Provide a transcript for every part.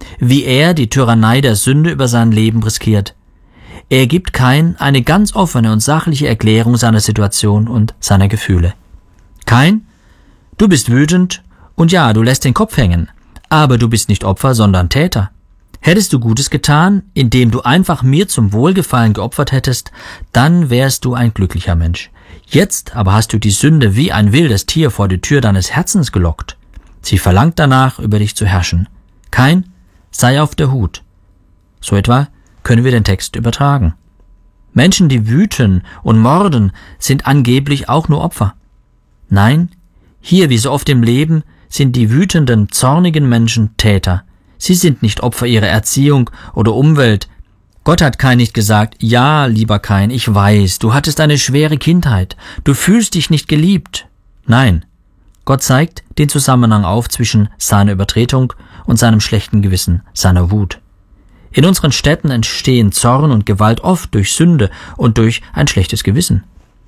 wie er die Tyrannei der Sünde über sein Leben riskiert. Er gibt Kain eine ganz offene und sachliche Erklärung seiner Situation und seiner Gefühle. Kain, du bist wütend und ja, du lässt den Kopf hängen, aber du bist nicht Opfer, sondern Täter. Hättest du Gutes getan, indem du einfach mir zum Wohlgefallen geopfert hättest, dann wärst du ein glücklicher Mensch. Jetzt aber hast du die Sünde wie ein wildes Tier vor die Tür deines Herzens gelockt. Sie verlangt danach, über dich zu herrschen. Kain, sei auf der Hut. So etwa können wir den Text übertragen. Menschen, die wüten und morden, sind angeblich auch nur Opfer. Nein, hier wie so oft im Leben sind die wütenden, zornigen Menschen Täter. Sie sind nicht Opfer ihrer Erziehung oder Umwelt. Gott hat Kain nicht gesagt, ja, lieber Kain, ich weiß, du hattest eine schwere Kindheit, du fühlst dich nicht geliebt. Nein, Gott zeigt den Zusammenhang auf zwischen seiner Übertretung und seinem schlechten Gewissen, seiner Wut. In unseren Städten entstehen Zorn und Gewalt oft durch Sünde und durch ein schlechtes Gewissen.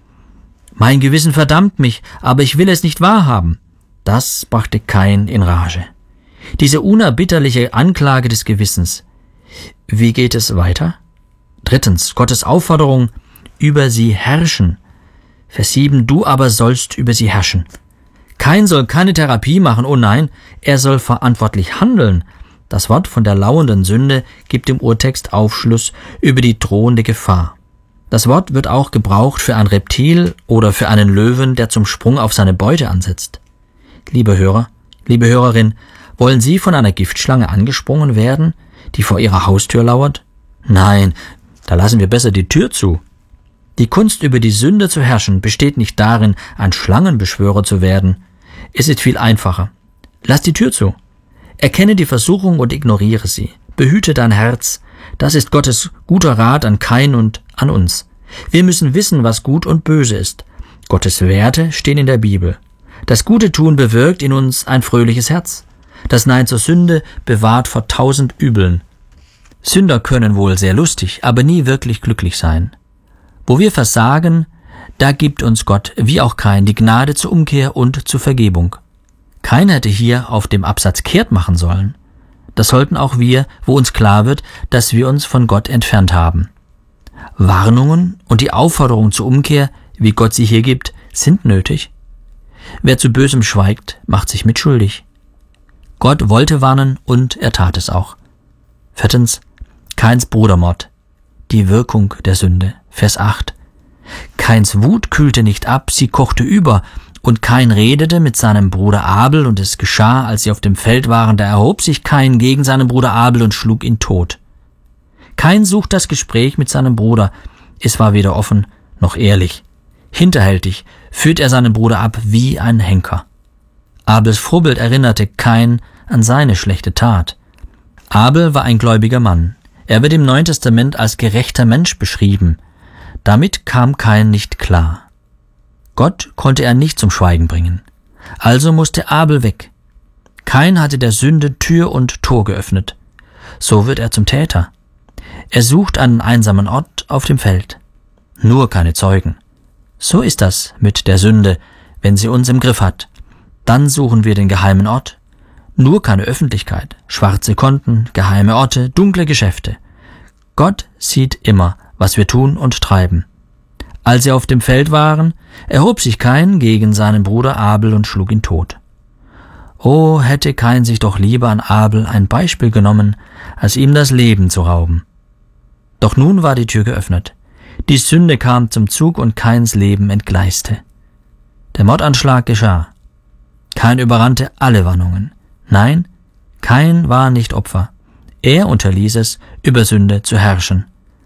Mein Gewissen verdammt mich, aber ich will es nicht wahrhaben. Das brachte Kain in Rage. Diese unerbitterliche Anklage des Gewissens. Wie geht es weiter? 3. Gottes Aufforderung, über sie herrschen. Vers 7, du aber sollst über sie herrschen. Kain soll keine Therapie machen, oh nein, er soll verantwortlich handeln. Das Wort von der lauernden Sünde gibt im Urtext Aufschluss über die drohende Gefahr. Das Wort wird auch gebraucht für ein Reptil oder für einen Löwen, der zum Sprung auf seine Beute ansetzt. Liebe Hörer, liebe Hörerin, wollen Sie von einer Giftschlange angesprungen werden, die vor Ihrer Haustür lauert? Nein, da lassen wir besser die Tür zu. Die Kunst, über die Sünde zu herrschen, besteht nicht darin, ein Schlangenbeschwörer zu werden. Es ist viel einfacher. Lass die Tür zu. Erkenne die Versuchung und ignoriere sie. Behüte dein Herz. Das ist Gottes guter Rat an Kain und an uns. Wir müssen wissen, was gut und böse ist. Gottes Werte stehen in der Bibel. Das gute Tun bewirkt in uns ein fröhliches Herz. Das Nein zur Sünde bewahrt vor 1000 Übeln. Sünder können wohl sehr lustig, aber nie wirklich glücklich sein. Wo wir versagen, da gibt uns Gott, wie auch Kain, die Gnade zur Umkehr und zur Vergebung. Kain hätte hier auf dem Absatz kehrt machen sollen. Das sollten auch wir, wo uns klar wird, dass wir uns von Gott entfernt haben. Warnungen und die Aufforderung zur Umkehr, wie Gott sie hier gibt, sind nötig. Wer zu Bösem schweigt, macht sich mitschuldig. Gott wollte warnen und er tat es auch. 4. Kains Brudermord. Die Wirkung der Sünde. Vers 8. Kains Wut kühlte nicht ab, sie kochte über, und Kain redete mit seinem Bruder Abel, und es geschah, als sie auf dem Feld waren, da erhob sich Kain gegen seinen Bruder Abel und schlug ihn tot. Kain sucht das Gespräch mit seinem Bruder. Es war weder offen noch ehrlich. Hinterhältig führt er seinen Bruder ab wie ein Henker. Abels Vorbild erinnerte Kain an seine schlechte Tat. Abel war ein gläubiger Mann. Er wird im Neuen Testament als gerechter Mensch beschrieben. Damit kam Kain nicht klar. Gott konnte er nicht zum Schweigen bringen. Also musste Abel weg. Kain hatte der Sünde Tür und Tor geöffnet. So wird er zum Täter. Er sucht einen einsamen Ort auf dem Feld. Nur keine Zeugen. So ist das mit der Sünde, wenn sie uns im Griff hat. Dann suchen wir den geheimen Ort. Nur keine Öffentlichkeit, schwarze Konten, geheime Orte, dunkle Geschäfte. Gott sieht immer, was wir tun und treiben. Als sie auf dem Feld waren, erhob sich Kain gegen seinen Bruder Abel und schlug ihn tot. Oh, hätte Kain sich doch lieber an Abel ein Beispiel genommen, als ihm das Leben zu rauben. Doch nun war die Tür geöffnet. Die Sünde kam zum Zug und Kains Leben entgleiste. Der Mordanschlag geschah. Kain überrannte alle Warnungen. Nein, Kain war nicht Opfer. Er unterließ es, über Sünde zu herrschen.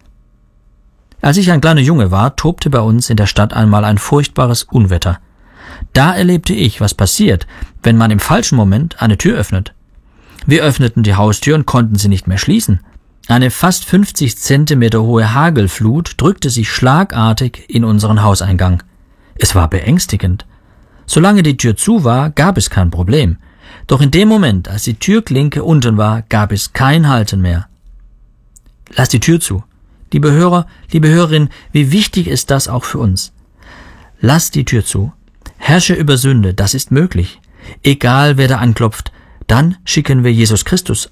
Als ich ein kleiner Junge war, tobte bei uns in der Stadt einmal ein furchtbares Unwetter. Da erlebte ich, was passiert, wenn man im falschen Moment eine Tür öffnet. Wir öffneten die Haustür und konnten sie nicht mehr schließen. Eine fast 50 Zentimeter hohe Hagelflut drückte sich schlagartig in unseren Hauseingang. Es war beängstigend. Solange die Tür zu war, gab es kein Problem. Doch in dem Moment, als die Türklinke unten war, gab es kein Halten mehr. Lass die Tür zu. Liebe Hörer, liebe Hörerin, wie wichtig ist das auch für uns? Lass die Tür zu. Herrsche über Sünde, das ist möglich. Egal wer da anklopft, dann schicken wir Jesus Christus